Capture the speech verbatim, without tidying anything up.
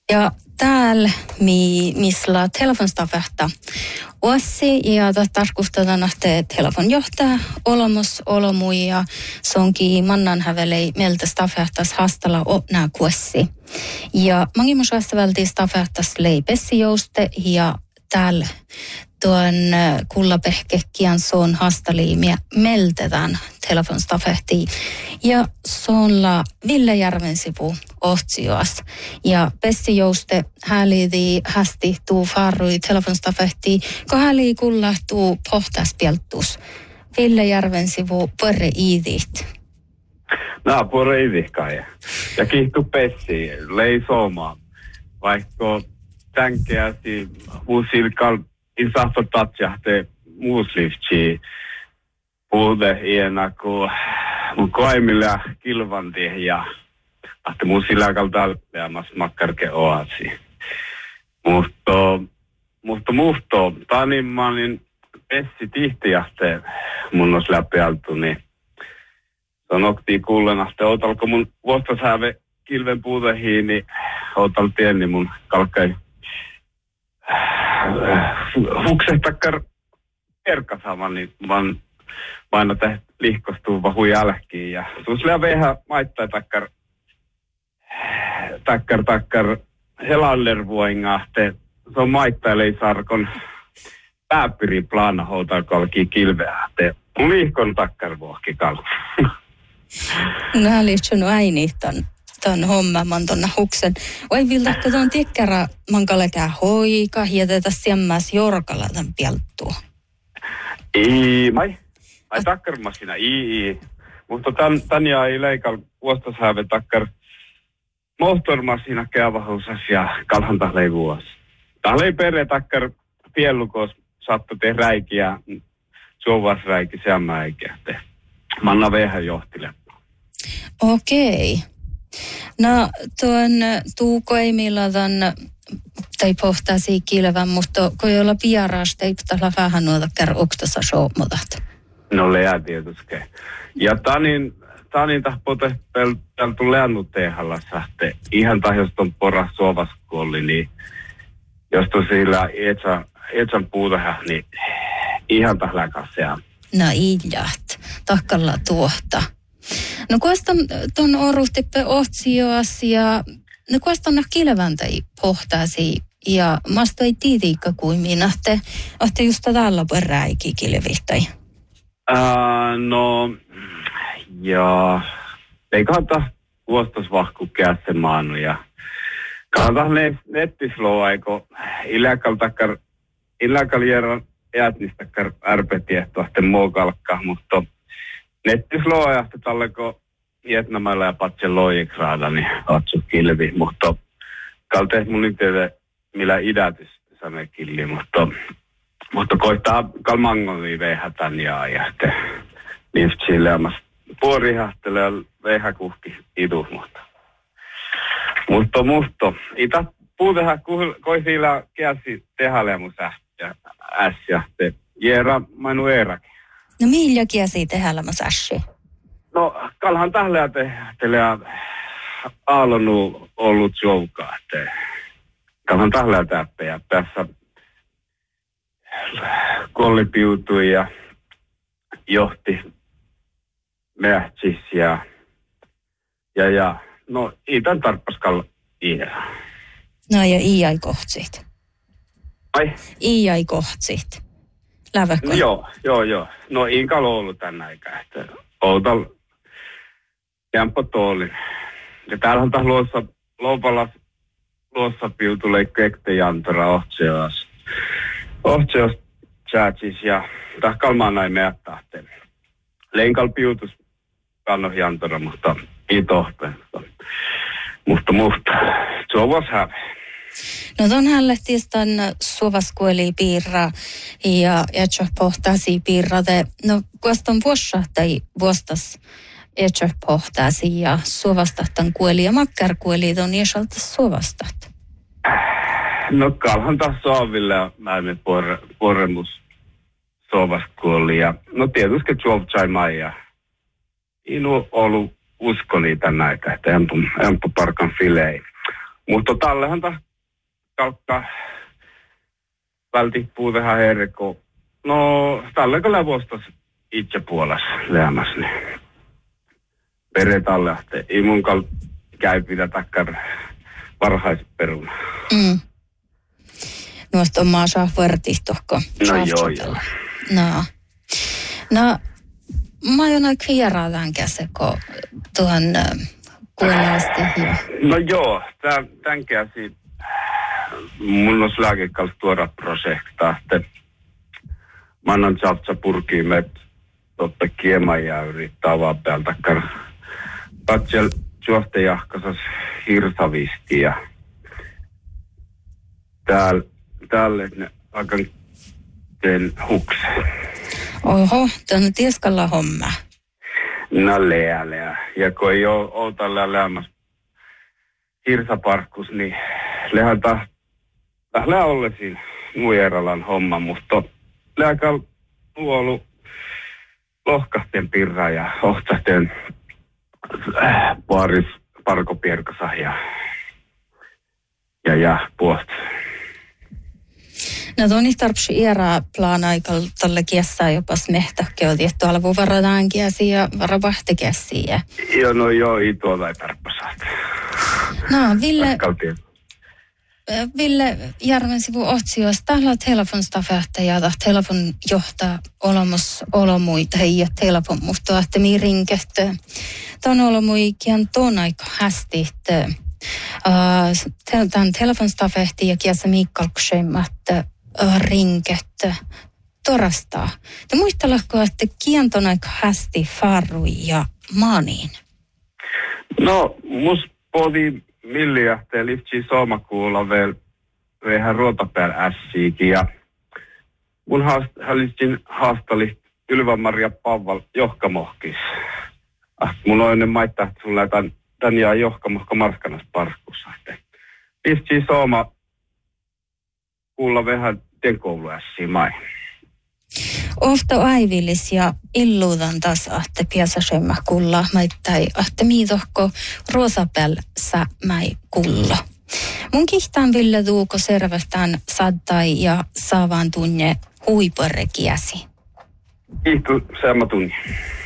Ja täällä, mi, missä telefonstafetta ossi ja tarkoitetaan, että telefon johtaa olemus olomui ja se onkin mannan hävelei meiltä stafettas hastalla opnaa kuossi. Ja mangi mun välttämättä stafettas leipessi jouste ja täällä tuon kullapehkekkian soon hastaliimia meltetään telefonstafettiin. Ja soonla Ville Järven sivu ohtsioas. Ja Pessi Jouste häliidi hästi tuu farrui telefonstafettiin, kun häli kulla tuu pohtaspeltus. Ville Järven sivu pörre iidit. No, pörre iidihkai. Ja kihtu Pessi, lei soma. Vaikka tänkeäsi muusilkal insahto tatsjahte muuslifti puhude iänä, kun mun koimilla kilvanti ja että mun silläkal talpeamas makkarke oasi. Mutta, mutta muhto, tanin mä olin Pessi tihtiähte mun os läpialtu, niin sanoktiin kuulen, että otalko mun vuostasääve kilven puutehiin, niin otal tienni mun kalkkai huksen takkar perkasaman, niin vaan aina te lihkostuu vahu jälkiin. Ja suuslea vähän maittaa takkar, takkar, takkar helallervuengahte. Se on maittailei sarkon pääpyrin plana houtaa kalkii kilveä. Mun lihkon takkar vuohki kalki. Nää liittynyt äini ton, ton homman tuonne huksen. Oi viltakko tuon tikkärä mankalekää hoika ja tätä siemmäs jorkalla tämän pielttua. Ei, mai. Ai takkarmasina, ei, ei. Mutta tän, tän jää ei leikal vuostashääve takkar moottormasina käyvähusas ja kalhan tahlei vuos. Tahlei perre takkar piellukos sattu te räikiä, suovasräiki siemmä eikä te. Manna vähän johtile. Okei. No tuon tuuko ei milladan tai pohtasi kilvän, mutta kun ei olla piaraasta, ei pitää vähän noita kerran oktossa showmodat. No lea tietysti. Ja tanin, tanin tahpote peltu leannut tehalla sähte. Ihan tahjost on poras suovaskuolli, niin jos tosiaan etsän, etsän puutahä, niin ihan tahläkäsiä. No iljat, takkalla tuohta. No kuestan ton oruhtippe otsioasia, no kuestan näh kilväntäi pohtasi ja masta ei tiitiikka kuin minä, että olette just tällä pörräikin kilvihtäi. Uh, no, ja ei kannata vuostasvahku käsemaanu ja kannata nettisloa, eikö illäkal takkar, illäkal järän jäätnistäkkar ärpetiehtoahten muukalkka, mutta nettisloa ja talleko Vietnamilla ja patse loikraada, niin otsu kilvi, mutta kalte mun nyt millä idätys sanoo killi, mutta Mutta koittaa kalmangoni veihätän ja jähte liftsillämäs puorihahtelee veihäkuhki idu, mutta mutta musto itä puutehän koisilla käsi tehalemus ja äsjähte jera manu eräkin. No millä käsi tehalemus ässi? No kalhan tählää tehteleä aalonu ollut joukaa, että kalhan tählää täppejä tässä kolli piutui ja johti mähtsis ja, ja, ja no itän tarppaskalla iä. No ja iäi kohtsit. Ai? Iäi kohtsit. Läväkö? No, joo, joo, joo. No inkal ollut tänä aikaa, että outal jämpä toolin. Ja täällähän taas luossa, loupalla luossa piutui kekte jantora ohtseas. Ohtseas chatsis ja tahkalmaan näin meättähteen. Leinkal piutus kanno jantora, mutta ei tohteen. Mutta, mutta, se on vuos häve. No ton hällettistan suvaskueli piirra ja etsä pohtasi piirrate. No kuestan vuossa tai vuostas etsä pohtasi ja suvastahtan kueli ja makkarkueli ton jäsalta suvastat. No kalhan taas sooville mä emme porre, porremus sovaskuoli ja no tietysti juovtsai maija. Inu ollut uskoni tän näitä, että empu, empu parkan filei. Mutta tallehan ta kalkka vältippuu tähän herko. No, talleko lävuostas itse puolessa lähemmäs, niin peretalle ahte. Ei mun kal käy pitää takkar varhaisperuna. Mm. Nuosta omaa saa vertihtohko. No joo, joo. No. No, mä oon aika vieraadaan käseko tuon kuuleasti. No joo, tämän, tämän käsi mun on lääkekals tuoda projekta, että mä annan tsaatsa purkiin met totta kieman ja yrittää vaan päältä takkar. Katsel juoste jahkasas hirsavisti ja täällä täällä ne aika teen hukseen. Oho, tuonne tieskalla homma. No leä, leä. Ja kun ei ole, ole tällä lämmässä hirsaparkkus, niin lehän tähdellä olla siinä Nuijeralan homma, mutta leäkä on ollut lohkasten pirra ja ohtasten äh, paaris parkopierkasa ja ja ja puolta. No tuon ei tarvitse iäraa plaanaikalla tällä kiessää jopa smehtäkki on tietty alvu varataan kiesi ja varapahti kiesiä. Joo, no joo, ei tuolla ei tarvitse saada. No, Ville, Ville Järven sivu otsiossa. Täällä on telefonstafähtä ja telefon johtaa olemus olomuita ja telefon musta, että mi rinket. Tuon olomuikian tuon aika hästi, että uh, tämän telefonstafähti ja kiessä miikkalkseimmat uh, rinket torastaa. Te muistelako, että kienton aika hästi farui ja maaniin? No, mus podi milliähtee liftsi somakuulla vielä vähän ruotapääl ässiikin ja mun haalistin haastali Ylvä-Maria Pavval johkamohkis. Ah, mun on ennen maittaa, että sulla tän, tän jää johkamohka marskanas parkkussa. Liftsi soma kuulla vähän tenkoulu ässiin mai. Ofta aivillis ja illuudan taas, että piäsäsemmä kulla, maittai, että miitohko ruosapel sä mäi kullo. Mun kihtään Ville tuuko servestään sattai ja saavaan tunne huiporrekiäsi. Kiitos, sama tunne.